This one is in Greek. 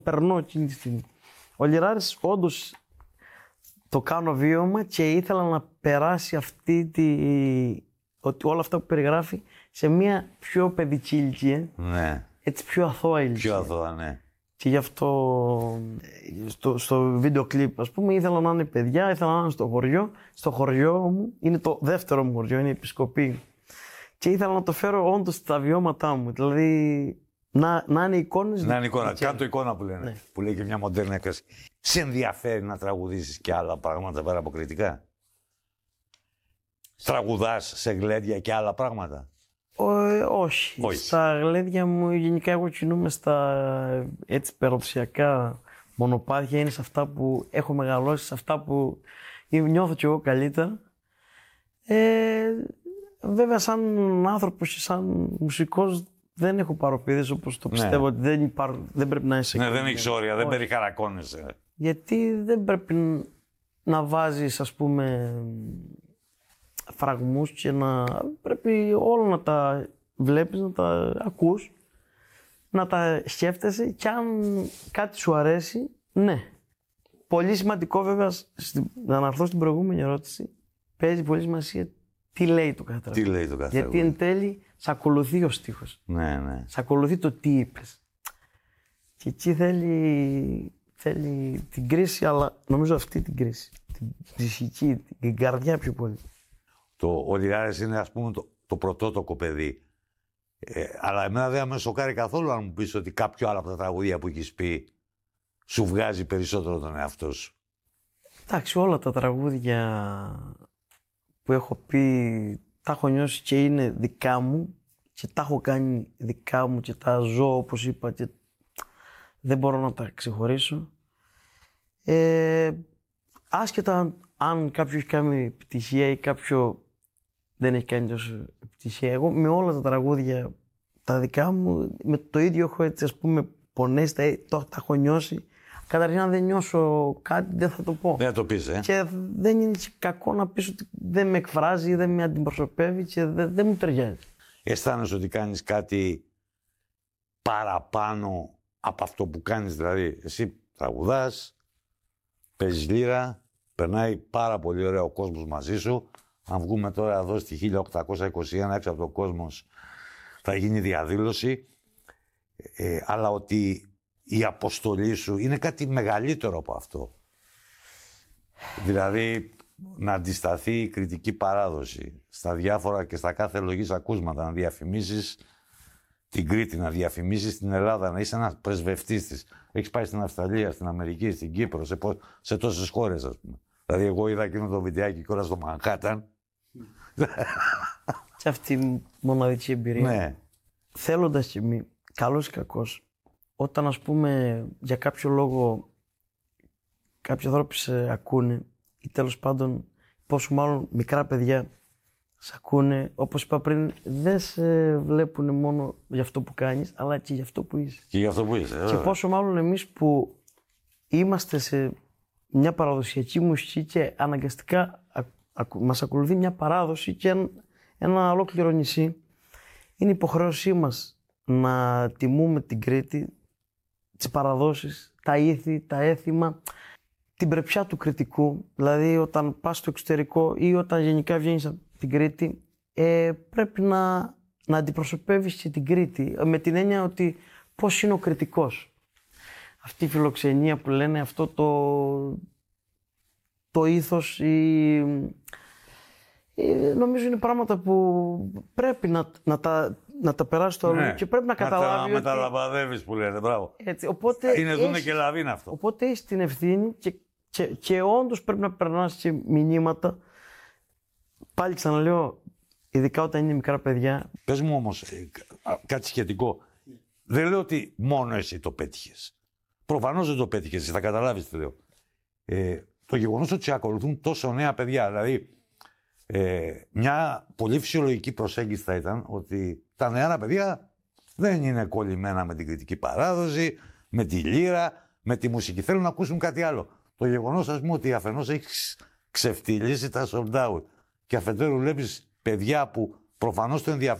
περνώ εκείνη τη στιγμή. Ο Λιράρης όντως το κάνω βίωμα και ήθελα να περάσει ότι όλα αυτά που περιγράφει σε μια πιο παιδική ηλικία. Ναι. Έτσι πιο αθώα ηλικία. Πιο αθώα, ναι. Και γι' αυτό στο βίντεο κλιπ, ας πούμε, ήθελα να είναι παιδιά, ήθελα να είναι στο χωριό. Στο χωριό μου, είναι το δεύτερο μου χωριό, είναι η Επισκοπή. Και ήθελα να το φέρω όντως στα βιώματά μου. Δηλαδή να είναι εικόνες. Να είναι εικόνα. Κάτω εικόνα που λένε. Ναι. Που λέει και μια μοντέρνα έκφραση. Σε ενδιαφέρει να τραγουδήσεις και άλλα πράγματα πέρα από κριτικά? Τραγουδάς σε γλέντια και άλλα πράγματα? Όχι. Στα γλέντια μου γενικά εγώ κινούμαι στα έτσι παραδοσιακά μονοπάτια. Είναι σε αυτά που έχω μεγαλώσει, σε αυτά που νιώθω κι εγώ καλύτερα. Βέβαια σαν άνθρωπος και σαν μουσικός δεν έχω παροπίδες, όπως το πιστεύω, ότι δεν πρέπει να είσαι. Ναι, δεν έχεις όρια, δεν περιχαρακώνεσαι. Γιατί δεν πρέπει να βάζεις, ας πούμε, φραγμούς και πρέπει όλα να τα βλέπεις, να τα ακούς, να τα σκέφτεσαι και αν κάτι σου αρέσει, ναι. Πολύ σημαντικό βέβαια, να αναφερθώ στην προηγούμενη ερώτηση, παίζει πολύ σημασία τι λέει το κάθε τραγούδι. Γιατί εν τέλει σε ακολουθεί ο στίχος. Ναι, ναι. Σε ακολουθεί το τι είπες. Και εκεί θέλει την κρίση, αλλά νομίζω αυτή την κρίση. Την ψυχική, την καρδιά πιο πολύ. Ο Λιράρης είναι, ας πούμε, το πρωτότοκο παιδί. Αλλά εμένα δεν με σοκάρει καθόλου αν μου πεις ότι κάποιο άλλο από τα τραγούδια που έχεις πει σου βγάζει περισσότερο τον εαυτό σου. Εντάξει, όλα τα τραγούδια που έχω πει τα έχω νιώσει και είναι δικά μου και τα έχω κάνει δικά μου και τα ζω όπως είπα και δεν μπορώ να τα ξεχωρίσω. Άσχετα αν κάποιο έχει κάνει επιτυχία ή κάποιο δεν έχει κάνει τόσο επιτυχία. Εγώ με όλα τα τραγούδια τα δικά μου, με το ίδιο έχω έτσι ας πούμε πονέσει, τα έχω νιώσει. Καταρχήν αν δεν νιώσω κάτι δεν θα το πω. Δεν θα το πεις, Και δεν είναι κακό να πεις ότι δεν με εκφράζει ή δεν με αντιπροσωπεύει και δεν μου ταιριάζει. Αισθάνεσαι ότι κάνεις κάτι παραπάνω από αυτό που κάνεις, δηλαδή εσύ τραγουδάς, παίζεις λύρα, περνάει πάρα πολύ ωραία ο κόσμος μαζί σου. Αν βγούμε τώρα εδώ στη 1821 έξω από τον κόσμο θα γίνει διαδήλωση, αλλά ότι η αποστολή σου είναι κάτι μεγαλύτερο από αυτό. Δηλαδή να αντισταθεί η κριτική παράδοση στα διάφορα και στα κάθε λογής ακούσματα, να διαφημίσεις την Κρήτη, να διαφημίσεις την Ελλάδα, να είσαι ένας πρεσβευτής της. Έχεις πάει στην Αυστραλία, στην Αμερική, στην Κύπρο, σε τόσες χώρες, ας πούμε. Δηλαδή εγώ είδα εκείνο το βιντεάκι κιόλας στο Μανχάταν. Και αυτή η μοναδική εμπειρία. Ναι. Θέλοντας και μη, καλός ή κακός, όταν ας πούμε για κάποιο λόγο κάποιοι ανθρώποι σε ακούνε ή τέλος πάντων πόσο μάλλον μικρά παιδιά σε ακούνε, όπως είπα πριν, δεν σε βλέπουν μόνο για αυτό που κάνεις, αλλά και για αυτό που είσαι. Και για αυτό που είσαι. Και πόσο μάλλον εμείς που είμαστε σε μια παραδοσιακή μουσική και αναγκαστικά μας ακολουθεί μια παράδοση και ένα ολόκληρο νησί, είναι υποχρέωσή μας να τιμούμε την Κρήτη, τις παραδόσεις, τα ήθη, τα έθιμα, την πρεπιά του κριτικού. Δηλαδή όταν πας στο εξωτερικό ή όταν γενικά βγαίνεις από την Κρήτη, πρέπει να αντιπροσωπεύεις και την Κρήτη, με την έννοια ότι πώς είναι ο κριτικός. Αυτή η φιλοξενία που λένε, αυτό το ήθος, νομίζω είναι πράγματα που πρέπει να τα περάσει το άλλο και πρέπει να καταλάβει. Να τα μεταλαμπαδεύεις που λένε, μπράβο. Έτσι, οπότε είναι δούνε και λαβίν αυτό. Οπότε έχεις την ευθύνη και όντως πρέπει να περνάς και μηνύματα. Πάλι ξαναλέω, ειδικά όταν είναι μικρά παιδιά. Πες μου όμως κάτι σχετικό. Δεν λέω ότι μόνο εσύ το πέτυχες. Προφανώς δεν το πέτυχες, θα καταλάβεις τι λέω. Το γεγονός ότι σε ακολουθούν τόσο νέα παιδιά, δηλαδή μια πολύ φυσιολογική προσέγγιση θα ήταν ότι τα νεάρα παιδιά δεν είναι κολλημένα με την κριτική παράδοση, με τη λύρα, με τη μουσική. Θέλουν να ακούσουν κάτι άλλο. Το γεγονός, ας πούμε, ότι αφενός έχεις ξεφτυλίσει τα sold out και αφετέρου βλέπεις παιδιά που προφανώς το ενδιαφέρον